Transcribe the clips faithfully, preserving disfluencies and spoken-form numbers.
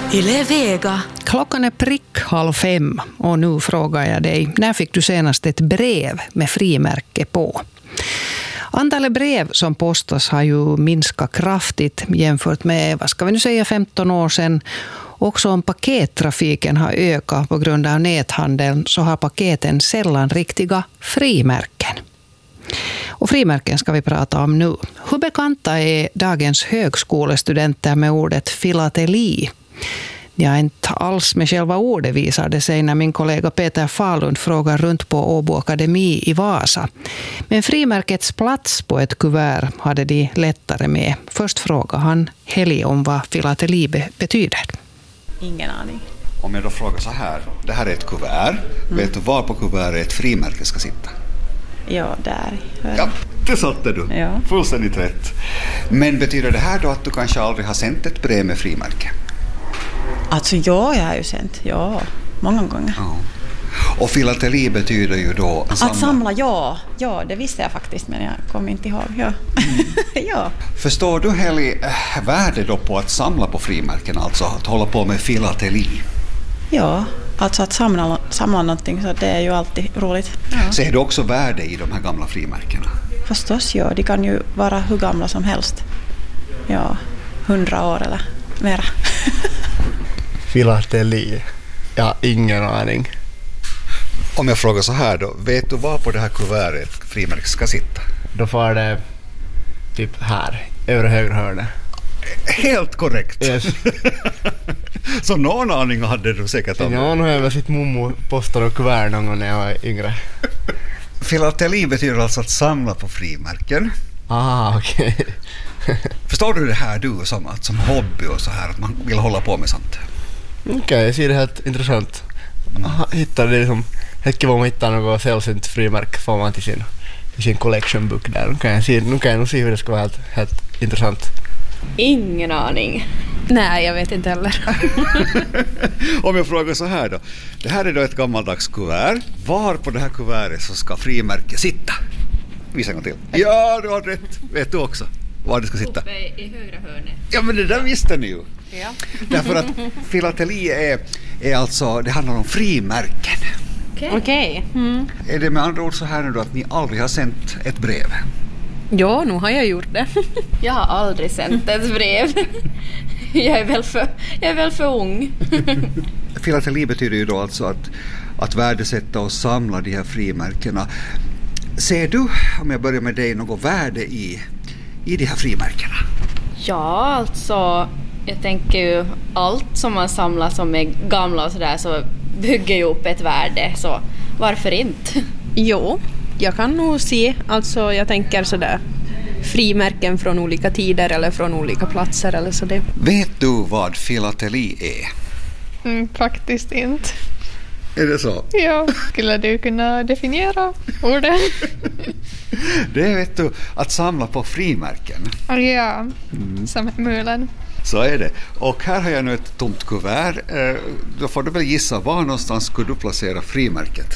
Yle Vega. Klockan är prick halv fem och nu frågar jag dig, när fick du senast ett brev med frimärke på? Antalet brev som postas har ju minskat kraftigt jämfört med, vad ska vi nu säga, femton år sedan. Också om pakettrafiken har ökat på grund av näthandeln så har paketen sällan riktiga frimärken. Och frimärken ska vi prata om nu. Hur bekanta är dagens högskolestudenter med ordet filateli? Ja, inte alls med själva ordet visar det sig när min kollega Peter Falund frågar runt på Åbo Akademi i Vasa. Men frimärkets plats på ett kuvert hade de lättare med. Först frågar han Heli om vad filateli be- betyder. Ingen aning. Om jag då frågar så här, det här är ett kuvert. Mm. Vet du var på kuvertet ett frimärke ska sitta? Ja, där. Ja, det satte du. Ja. Fullständigt rätt. Men betyder det här då att du kanske aldrig har sänt ett brev med frimärke? Alltså ja, jag har ju sänt. Ja, många gånger. Ja. Och filateli betyder ju då... Att samla. samla, ja. Ja, det visste jag faktiskt, men jag kommer inte ihåg. Ja. Mm. Ja. Förstår du, Heli, äh, värde då på att samla på frimärken, alltså att hålla på med filateli? Ja, alltså att samla, samla någonting, så det är ju alltid roligt. Ja. Ser du också värde i de här gamla frimärkena? Förstås, ja. De kan ju vara hur gamla som helst. Ja, hundra år eller mera. Filateli? Ja, ingen aning. Om jag frågar så här då, vet du var på det här kuvertet frimärke ska sitta? Då får det typ här, övre högra hörnet. Helt korrekt. Yes. Så någon aning hade du säkert om. Ja, nu har jag väl sitt mommo postat och kuvert någon gång när jag var yngre. Filateli betyder alltså att samla på frimärken. Ah, okej. Okay. Förstår du det här du som, att som hobby och så här, att man vill hålla på med sånt? Okej, okay, jag ser det helt intressant. Mm. Hittar det liksom, helt kul om man hittar något sällsynt frimärke får man till sin, till sin collection book där. Nu kan jag, se, nu kan jag nog se hur det ska vara helt, helt intressant. Ingen aning. Nej, jag vet inte heller. Om jag frågar så här då. Det här är då ett gammaldags kuvert. Var på det här kuvertet så ska frimärke sitta? Visa en gång till. Ja, du har rätt. Vet du också var det ska sitta? Uppe i högra hörnet. Ja, men det där visste ni ju. Ja. Därför att filateli är, är alltså, det handlar om frimärken. Okej. Okay. Okay. Mm. Är det med andra ord så här nu då att ni aldrig har sänt ett brev? Ja, nu har jag gjort det. Jag har aldrig sänt ett brev. Jag är väl för, jag är väl för ung. Filateli betyder ju då alltså att, att värdesätta och samla de här frimärkena. Ser du, om jag börjar med dig, något värde i, i de här frimärkena? Ja, alltså jag tänker ju allt som man samlar som är gamla och sådär så bygger ju upp ett värde, så varför inte? Jo, jag kan nog se, alltså jag tänker sådär frimärken från olika tider eller från olika platser eller så det. Vet du vad filateli är? Mm, faktiskt inte. Är det så? Ja, skulle du kunna definiera ordet? Det är, vet du, att samla på frimärken. Ja, mm. Som mulen. Så är det. Och här har jag nu ett tomt kuvert. Då får du väl gissa, var någonstans skulle du placera frimärket?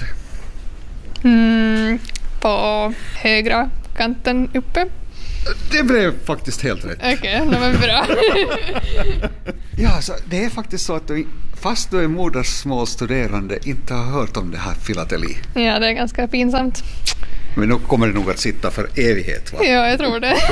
Mm, på högra kanten uppe. Det blev faktiskt helt rätt. Okej, okay, det var bra. Ja, så det är faktiskt så att du, fast du är modersmålsstuderande, inte har hört om det här filateli. Ja, det är ganska pinsamt. Men nu kommer det nog att sitta för evighet, va? Ja, jag tror det.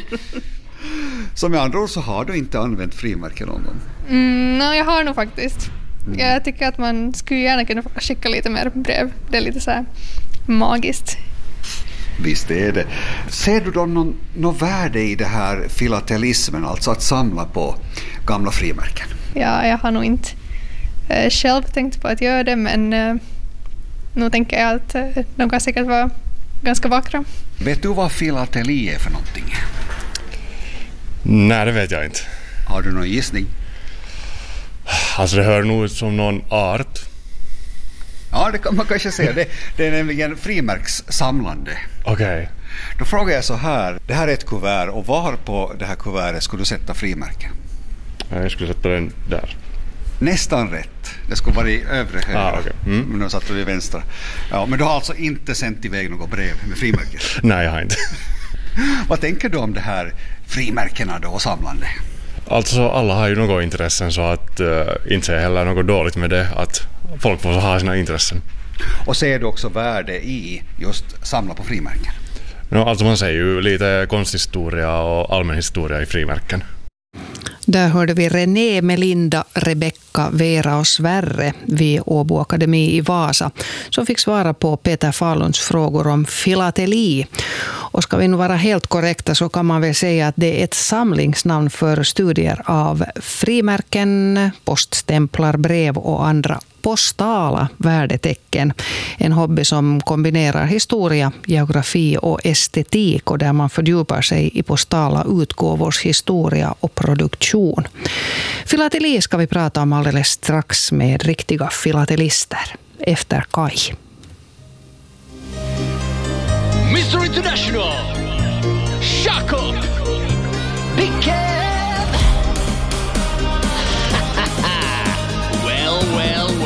Som med andra ord så har du inte använt frimärken någon gång? Mm, nej, jag har nog faktiskt. Mm. Jag tycker att man skulle gärna kunna skicka lite mer brev. Det är lite så här magiskt. Visst är det. Ser du då någon, någon värde i det här filatelismen, alltså att samla på gamla frimärken? Ja, jag har nog inte äh, själv tänkt på att göra det, men äh, nu tänker jag att äh, de kan säkert vara ganska vackra. Vet du vad filateli är för någonting? Nej, det vet jag inte. Har du någon gissning? Alltså det hör nog ut som någon art. Ja, det kan man kanske säga. Det, det är nämligen frimärkssamlande. Okej. Okay. Då frågar jag så här. Det här är ett kuvert och var på det här kuvertet skulle du sätta frimärken? Jag skulle sätta den där. Nästan rätt. Det skulle vara i övre högra. Ah, okay. Mm. Men då satt du i vänstra. Ja, men du har alltså inte sänt iväg något brev med frimärken? Nej, jag har inte. Vad tänker du om det här frimärkena då och samlande? Alltså alla har ju något intressen så att uh, inte är heller något dåligt med det att folk får ha sina intressen. Och ser du också värde i just samla på frimärken? No, alltså man säger ju lite konsthistoria och allmänhistoria i frimärken. Där hörde vi René, Melinda, Rebecka, Vera och Sverre vid Åbo Akademi i Vasa som fick svara på Peter Falunds frågor om filateli. Och ska vi nu vara helt korrekta så kan man väl säga att det är ett samlingsnamn för studier av frimärken, poststämplar, brev och andra postala värdetecken. En hobby som kombinerar historia, geografi och estetik och där man fördjupar sig i postala utgåvors historia och produktion. Filateli ska vi prata om alldeles strax med riktiga filatelister efter Kai. mister International!